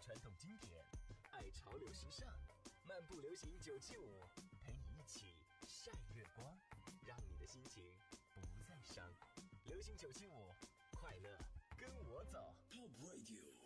传统经典，爱潮流时尚，漫步流行975，陪你一起晒月光，让你的心情不再伤。流行975，快乐跟我走。Top Radio